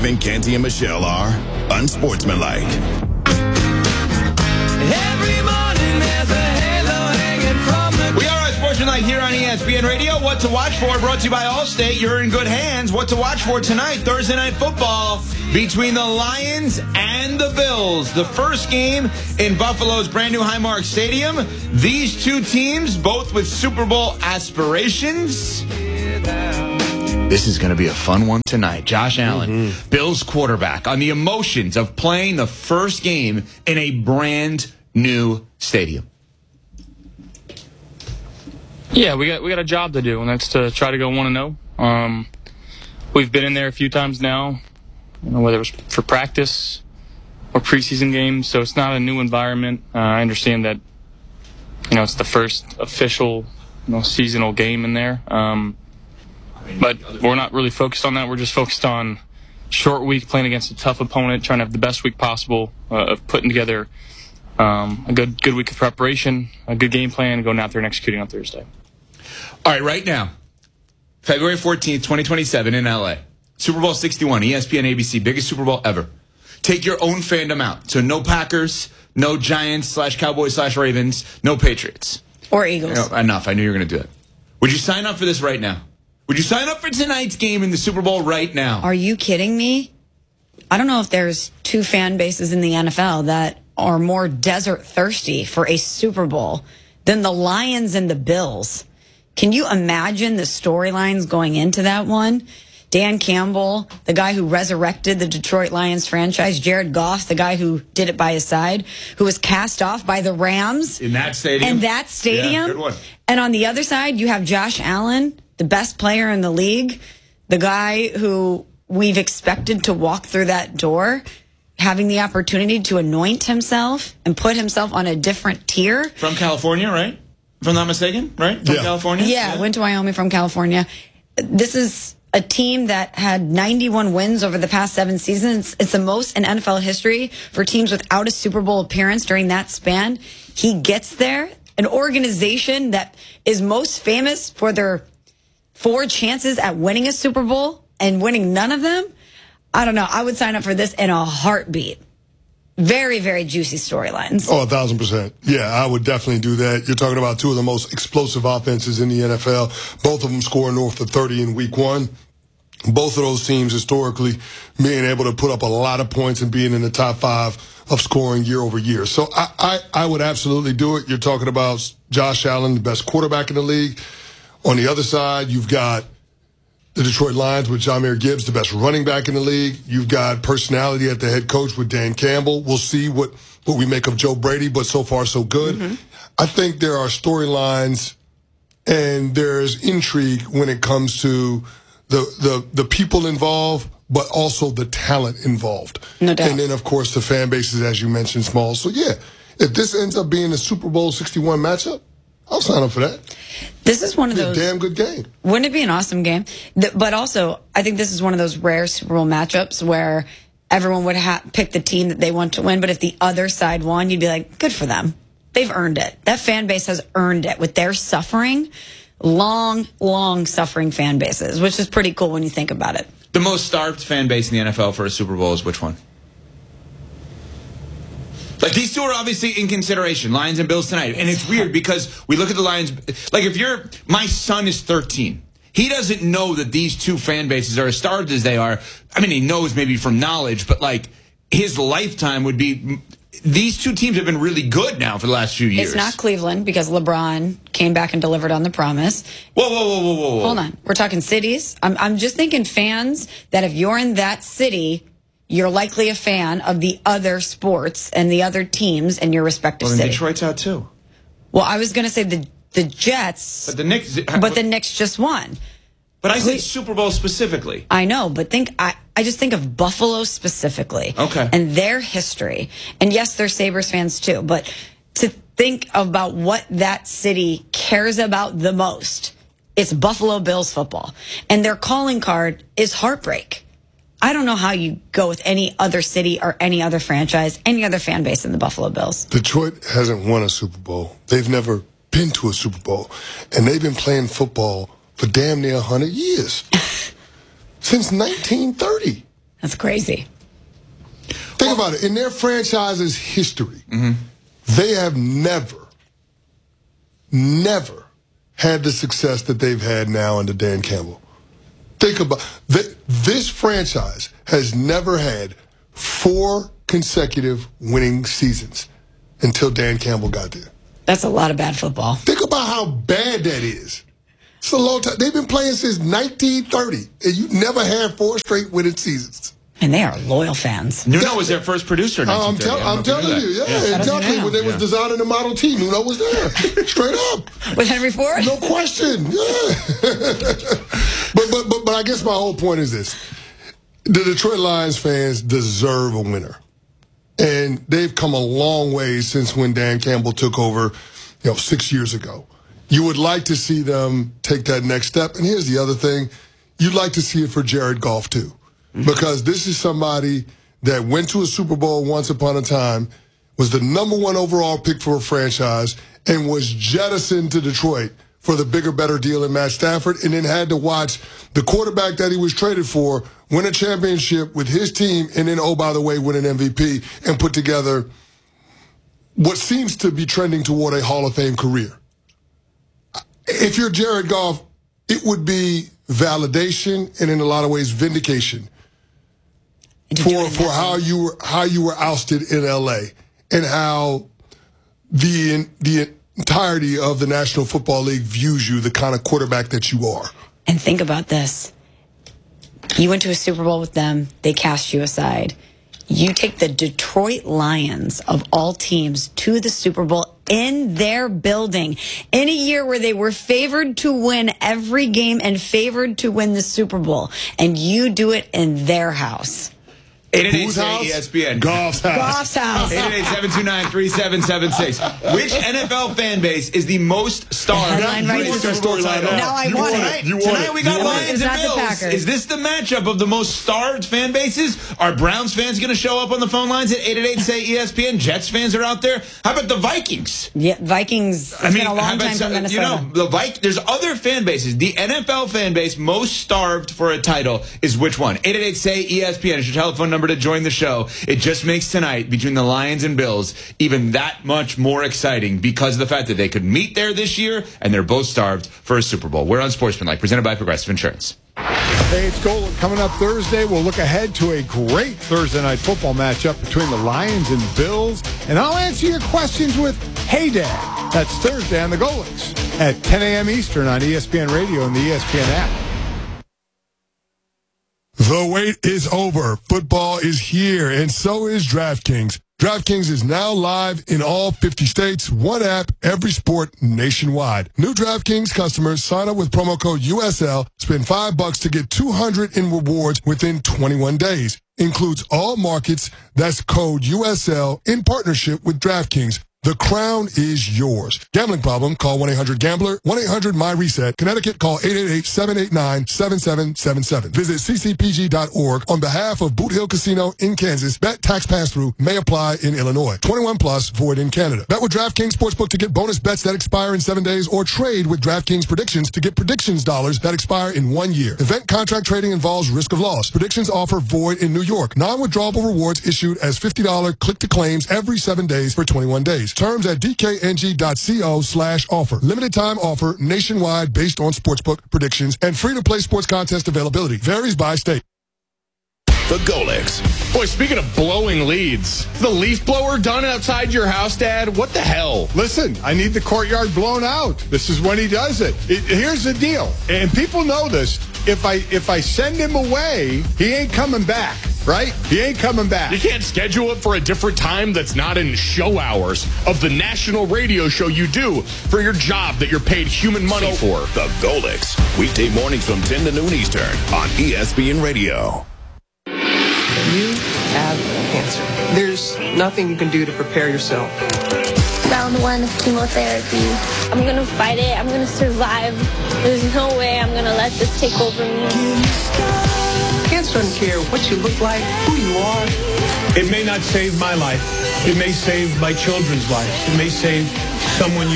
think Canty and Michelle are? Unsportsmanlike. Every morning there's a halo hanging from the... We are Unsportsmanlike here on ESPN Radio. What to watch for, brought to you by Allstate. You're in good hands. What to watch for tonight, Thursday Night Football, between the Lions and the Bills. The first game in Buffalo's brand new Highmark Stadium. These two teams, both with Super Bowl aspirations. This is going to be a fun one tonight. Josh Allen, Bills quarterback, on the emotions of playing the first game in a brand new stadium. Yeah, we got a job to do, and that's to try to go 1-0. We've been in there a few times now, whether it was for practice or preseason games, so it's not a new environment. I understand that, it's the first official, seasonal game in there. But we're not really focused on that. We're just focused on short week, playing against a tough opponent, trying to have the best week possible of putting together a good week of preparation, a good game plan, and going out there and executing on Thursday. All right, right now, February 14th, 2027 in L.A., Super Bowl 61, ESPN ABC, biggest Super Bowl ever. Take your own fandom out. So no Packers, no Giants/Cowboys/Ravens, no Patriots. Or Eagles. Enough. I knew you were going to do it. Would you sign up for this right now? Would you sign up for tonight's game in the Super Bowl right now? Are you kidding me? I don't know if there's two fan bases in the NFL that are more desert thirsty for a Super Bowl than the Lions and the Bills. Can you imagine the storylines going into that one? Dan Campbell, the guy who resurrected the Detroit Lions franchise. Jared Goff, the guy who did it by his side, who was cast off by the Rams. In that stadium? Yeah, good one. And on the other side, you have Josh Allen, the best player in the league, the guy who we've expected to walk through that door, having the opportunity to anoint himself and put himself on a different tier. From California, right? If I'm not mistaken, right? From California? Yeah, went to Wyoming from California. This is a team that had 91 wins over the past 7 seasons. It's the most in NFL history for teams without a Super Bowl appearance during that span. He gets there. An organization that is most famous for their 4 chances at winning a Super Bowl and winning none of them. I don't know. I would sign up for this in a heartbeat. Very, very juicy storylines. Oh, 1,000%. Yeah, I would definitely do that. You're talking about 2 of the most explosive offenses in the NFL. Both of them score north of 30 in week 1. Both of those teams historically being able to put up a lot of points and being in the top 5 of scoring year over year. So I would absolutely do it. You're talking about Josh Allen, the best quarterback in the league. On the other side, you've got the Detroit Lions with Jahmyr Gibbs, the best running back in the league. You've got personality at the head coach with Dan Campbell. We'll see what we make of Joe Brady, but so far so good. I think there are storylines and there's intrigue when it comes to the people involved, but also the talent involved. No doubt. And then, of course, the fan bases, as you mentioned, Small. So, yeah, if this ends up being a Super Bowl 61 matchup, I'll sign up for that. This is one of those. A damn good game. Wouldn't it be an awesome game? But also, I think this is one of those rare Super Bowl matchups where everyone would pick the team that they want to win. But if the other side won, you'd be like, good for them. They've earned it. That fan base has earned it with their suffering. Long suffering fan bases, which is pretty cool when you think about it. The most starved fan base in the NFL for a Super Bowl is which one? Like, these two are obviously in consideration, Lions and Bills tonight. And it's weird because we look at the Lions, like my son is 13. He doesn't know that these two fan bases are as starved as they are. I mean, he knows maybe from knowledge, but like his lifetime would be, these two teams have been really good now for the last few years. It's not Cleveland because LeBron came back and delivered on the promise. Whoa. Hold on. We're talking cities. I'm just thinking fans that if you're in that city, you're likely a fan of the other sports and the other teams in your respective city. Detroit's out too. Well, I was going to say the Jets. But the Knicks. But the Knicks just won. But I said Super Bowl specifically. I know, but I just think of Buffalo specifically. Okay. And their history. And yes, they're Sabres fans too. But to think about what that city cares about the most, it's Buffalo Bills football. And their calling card is heartbreak. I don't know how you go with any other city or any other franchise, any other fan base than the Buffalo Bills. Detroit hasn't won a Super Bowl. They've never been to a Super Bowl. And they've been playing football for damn near 100 years. Since 1930. That's crazy. Think about it. In their franchise's history, they have never had the success that they've had now under Dan Campbell. Think about this franchise has never had 4 consecutive winning seasons until Dan Campbell got there. That's a lot of bad football. Think about how bad that is. It's a long time. They've been playing since 1930, and you never had 4 straight winning seasons. And they are loyal fans. Nuno was their first producer in 1930. I'm telling you, exactly. When they was designing the Model T, Nuno was there. Straight up. With Henry Ford? No question. Yeah. But I guess my whole point is this. The Detroit Lions fans deserve a winner. And they've come a long way since when Dan Campbell took over, 6 years ago. You would like to see them take that next step. And here's the other thing. You'd like to see it for Jared Goff, too. Because this is somebody that went to a Super Bowl once upon a time, was the #1 overall pick for a franchise, and was jettisoned to Detroit for the bigger, better deal in Matt Stafford, and then had to watch the quarterback that he was traded for win a championship with his team, and then, oh, by the way, win an MVP and put together what seems to be trending toward a Hall of Fame career. If you're Jared Goff, it would be validation and in a lot of ways vindication for how you were ousted in LA, and how the entirety of the National Football League views you, the kind of quarterback that you are. And think about this. You went to a Super Bowl with them. They cast you aside. You take the Detroit Lions, of all teams, to the Super Bowl in their building in a year where they were favored to win every game and favored to win the Super Bowl. And you do it in their house. 888 ESPN. Goff's house. Goff's house. 888-729-3776. Which NFL fan base is the most starved? Now I want it. Tonight we got Lions and Not the Bills. Packers. Is this the matchup of the most starved fan bases? Are Browns fans going to show up on the phone lines at 888-SAY-ESPN? Jets fans are out there. How about the Vikings? Yeah, Vikings. It's been a long time from Minnesota. There's other fan bases. The NFL fan base most starved for a title is which one? 888-SAY-ESPN is your telephone number to join the show. It just makes tonight between the Lions and Bills even that much more exciting because of the fact that they could meet there this year and they're both starved for a Super Bowl. We're on Sportsmanlike, presented by Progressive Insurance. Hey, it's Gold. Coming up Thursday, we'll look ahead to a great Thursday night football matchup between the Lions and Bills, and I'll answer your questions with Hey Dad. That's Thursday on the Goldix at 10 a.m. Eastern on ESPN Radio and the ESPN app. The wait is over. Football is here, and so is DraftKings. DraftKings is now live in all 50 states, one app, every sport nationwide. New DraftKings customers sign up with promo code USL, spend $5 to get $200 in rewards within 21 days. Includes all markets. That's code USL in partnership with DraftKings. The crown is yours. Gambling problem? Call 1-800-GAMBLER. 1-800-MY-RESET. Connecticut, call 888-789-7777. Visit ccpg.org on behalf of Boot Hill Casino in Kansas. Bet tax pass-through may apply in Illinois. 21 plus, void in Canada. Bet with DraftKings Sportsbook to get bonus bets that expire in 7 days, or trade with DraftKings Predictions to get predictions dollars that expire in 1 year. Event contract trading involves risk of loss. Predictions offer void in New York. Non-withdrawable rewards issued as $50 click-to-claims every 7 days for 21 days. Terms at dkng.co/offer. Limited time offer nationwide based on sportsbook predictions and free-to-play sports contest availability. Varies by state. The Goldix. Boy, speaking of blowing leads, the leaf blower done outside your house, Dad? What the hell? Listen, I need the courtyard blown out. This is when he does it. Here's the deal, and people know this. If I send him away, he ain't coming back, right? He ain't coming back. You can't schedule it for a different time that's not in show hours of the national radio show you do for your job that you're paid human money for. The Goldix. Weekday mornings from 10 to noon Eastern on ESPN Radio. You have cancer. There's nothing you can do to prepare yourself. Round 1 of chemotherapy. I'm gonna fight it. I'm gonna survive. There's no way I'm gonna let this take over me. Cancer doesn't care what you look like, who you are. It may not save my life. It may save my children's lives. It may save someone you